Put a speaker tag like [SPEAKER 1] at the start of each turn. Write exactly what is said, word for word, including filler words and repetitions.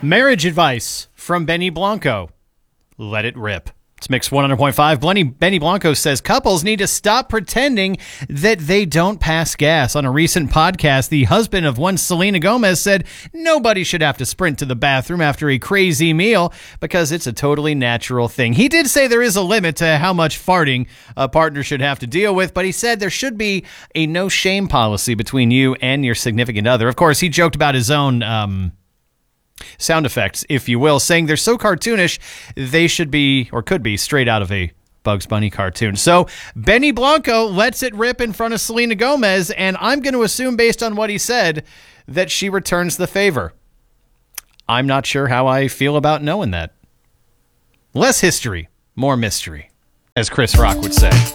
[SPEAKER 1] Marriage advice from Benny Blanco. Let it rip. It's Mix one hundred point five. Benny, Benny Blanco says couples need to stop pretending that they don't pass gas. On a recent podcast, the husband of one Selena Gomez said nobody should have to sprint to the bathroom after a crazy meal because it's a totally natural thing. He did say there is a limit to how much farting a partner should have to deal with, but he said there should be a no shame policy between you and your significant other. Of course, he joked about his own um sound effects, if you will, saying they're so cartoonish they should be or could be straight out of a Bugs Bunny cartoon. So Benny Blanco lets it rip in front of Selena Gomez, and I'm going to assume, based on what he said, that she returns the favor. I'm not sure how I feel about knowing that. Less history, more mystery, as Chris Rock would say.